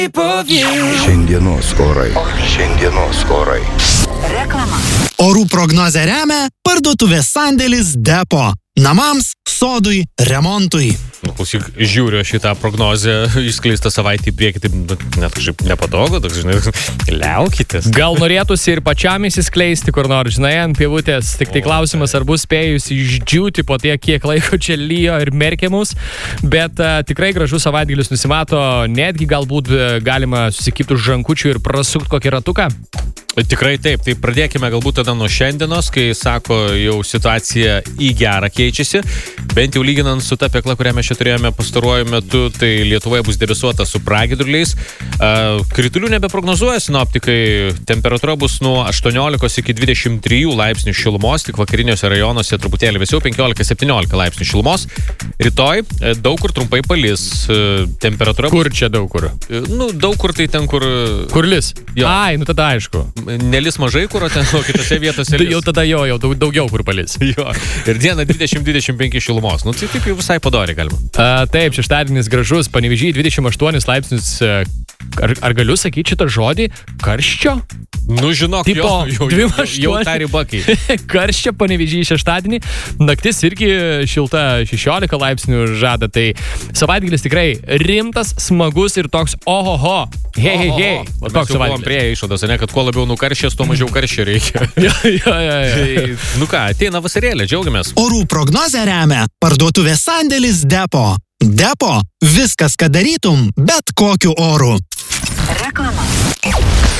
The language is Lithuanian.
Šiandienos orai. Reklama. Orų prognozę remia parduotuvės sandėlis Depo. Namams, sodui, remontui. Klausyk, žiūriu šitą prognozę, išskleistą savaitį į priekį, taip net kažkaip nepatogu, toks, žinai, liaukitės. Gal norėtųsi ir pačiam įsiskleisti kur nors, žinai, ant pievutės, tik tai klausimas, ar bus spėjusi išdžiūti po tiek, kiek laiko čia lyjo ir merkė mus, bet tikrai gražus savaitgalis nusimato, netgi galbūt galima susikipti už žankučių ir prasukti kokį ratuką. Tikrai taip, tai pradėkime galbūt tada nuo šiandienos, kai sako, jau situacija į gerą keičiasi, bent jau lyginant su ta pekla, kurią mes čia turėjome pastaruoju metu, tai Lietuvoje bus debesuota su pragiedruliais. Kritulių nebeprognozuoja sinoptikai, temperatūra bus nuo 18 iki 23 laipsnių šilumos, tik vakariniuose rajonuose truputėlį vėsiau 15-17 laipsnių šilumos. Rytoj daug kur trumpai palis, temperatūra... Kur čia daug kur? Daug kur tai ten, kur... Kur lis? Jo. Ai, tada aišku. Nelis mažai, kur ten, o kitose vietose lis. Jau tada jau daugiau kur palis. Jo, ir dieną 20-25 šilumos. Tai taip jau visai padori galima. Taip, šeštadienis gražus, Panevėžyje 28 laipsnius. Ar galiu sakyti šitą žodį? Karščio? Žinok, tipo, jau tą ribą kai. Karščio Panevėžyje šeštadienį. Naktis irgi šilta 16 laipsnių žada. Tai savaitgalis tikrai rimtas, smagus ir toks ohoho. Hei. Toks savaitgalis. Prie išvados, ne, kad kuo labiau nukarščias, tuo mažiau karščio reikia. Jo. Ateina vasarėlė, džiaugiamės. Orų prognozę remia parduotuvės sandėlis Depo. Depo. Viskas, ką darytum, bet kokiu oru. Reklama.